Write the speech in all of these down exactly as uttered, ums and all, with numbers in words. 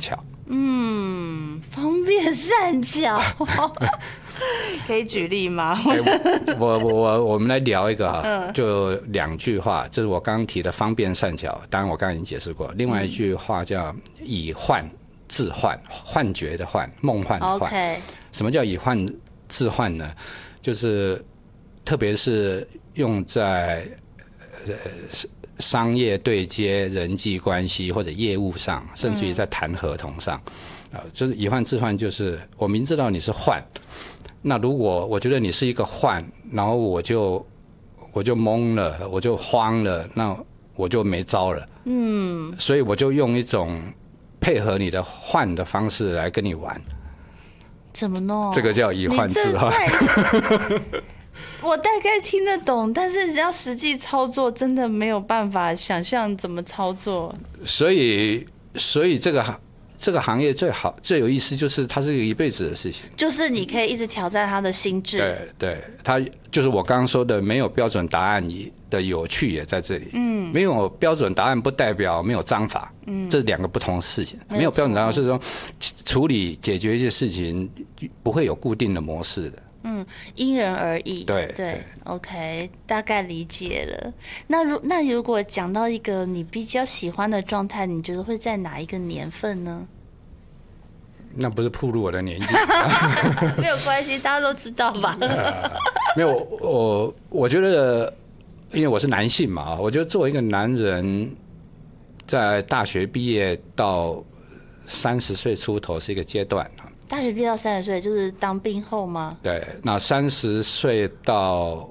巧。 嗯，方便善巧，可以举例吗？ 欸、我我我我们来聊一个哈，嗯、就两句话，这是我刚刚提的方便善巧，当然我刚刚已经解释过。另外一句话叫以幻致幻，幻觉的幻，梦幻的幻。 Okay. 什么叫以幻致幻呢？就是特别是用在呃商业对接、人际关系或者业务上，甚至于在谈合同上，啊、嗯，就是以幻致幻，就是我明知道你是幻，那如果我觉得你是一个幻，然后我就我就懵了，我就慌了，那我就没招了。嗯，所以我就用一种配合你的幻的方式来跟你玩。 怎么弄？ 这个叫以幻致幻。 我大概听得懂，但是要实际操作，真的没有办法想象怎么操作。所以，所以这个这个行业最好最有意思，就是它是一个一辈子的事情。 就是你可以一直挑战他的心智。 对对，它就是我刚刚说的，没有标准答案的有趣也在这里。嗯，没有标准答案不代表没有章法。嗯，这是两个不同的事情。没有标准答案是说处理解决一些事情不会有固定的模式的。 嗯，因人而异。 对对, 对 ，OK， 大概理解了。那如那如果讲到一个你比较喜欢的状态，你觉得会在哪一个年份呢？ 那不是暴露我的年纪。 没有关系，大家都知道吧？ 呃、没有，我我觉得，因为我是男性嘛，我觉得作为一个男人，在大学毕业到三十岁出头是一个阶段。 大学毕业到三十岁就是当兵后吗？ 对，那三十岁到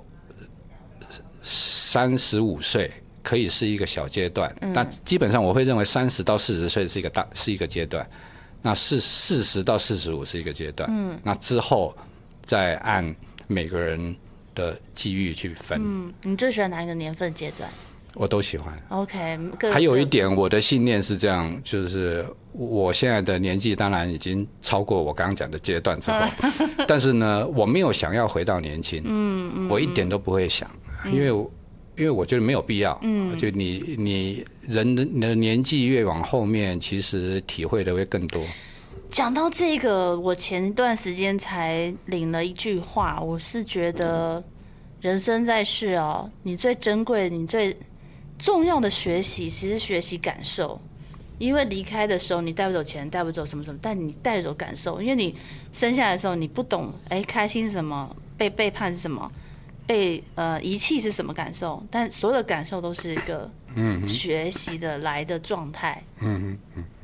三十五岁可以是一个小阶段，嗯、但基本上我会认为三十到四十岁是一个大是一个阶段，那四四十到四十五是一个阶段，嗯，那之后再按每个人的机遇去分。 嗯，你最喜欢哪一个年份阶段？ 我都喜欢。 OK， 还有一点，我的信念是这样，就是我现在的年纪当然已经超过我刚刚讲的阶段之后，但是呢，我没有想要回到年轻，嗯嗯，我一点都不会想，嗯、因为因为我觉得没有必要，嗯，就你你人的你的年纪越往后面，其实体会的会更多。 讲到这个，我前一段时间才领了一句话，我是觉得人生在世哦，你最珍贵，你最重要的学习，其实学习感受，因为离开的时候你带不走钱，带不走什么什么，但你带得走感受。因为你生下来的时候你不懂，哎，开心是什么，被背叛是什么，被呃遗弃是什么感受，但所有的感受都是一个学习的来的状态。 嗯嗯嗯。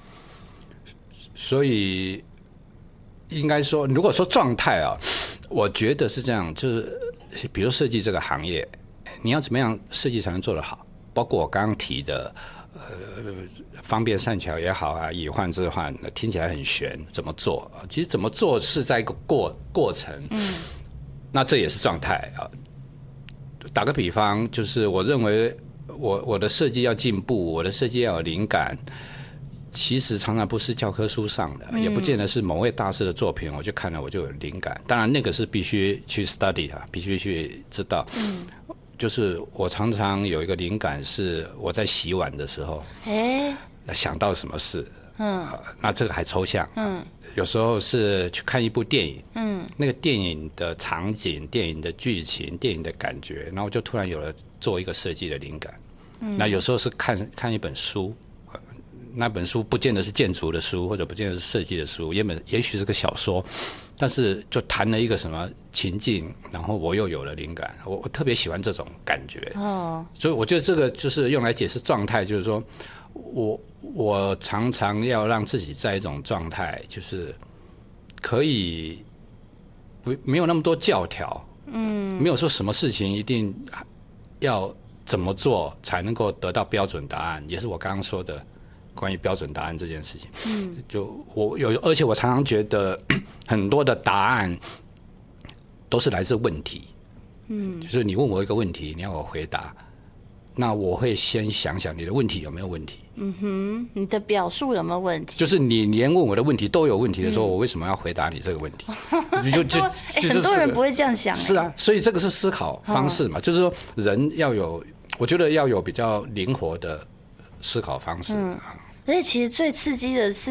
所以应该说，如果说状态啊，我觉得是这样，就是比如设计这个行业。你要怎么样设计才能做得好？包括我刚刚提的，呃，方便善巧也好啊，以幻致幻，听起来很玄，怎么做？其实怎么做是在一个过过程，嗯，那这也是状态啊。打个比方，就是我认为我我的设计要进步，我的设计要有灵感，其实常常不是教科书上的，嗯、也不见得是某位大师的作品，我就看了我就有灵感。当然，那个是必须去 study 啊，必须去知道。嗯。就是我常常有一个灵感，是我在洗碗的时候，哎，想到什么事，嗯，那这个还抽象，嗯，有时候是去看一部电影，嗯，那个电影的场景、电影的剧情、电影的感觉，然后就突然有了做一个设计的灵感。嗯，那有时候是看看一本书，那本书不见得是建筑的书，或者不见得是设计的书，也本也许是个小说。但是就谈了一个什么情境，然后我又有了灵感，我我特别喜欢这种感觉。哦，所以我觉得这个就是用来解释状态，就是说我我常常要让自己在一种状态，就是可以不没有那么多教条，嗯，没有说什么事情一定要怎么做才能够得到标准答案，也是我刚刚说的。关于标准答案这件事情，嗯，就我有，而且我常常觉得很多的答案都是来自问题，嗯，就是你问我一个问题，你要我回答，那我会先想想你的问题有没有问题， 嗯哼，你的表述有没有问题？ 就是你连问我的问题都有问题的时候，嗯、我为什么要回答你这个问题？就就、 欸、很多人不会这样想、欸， 是啊，所以这个是思考方式嘛，哦、就是说人要有，我觉得要有比较灵活的思考方式。嗯， 而且其实最刺激的是。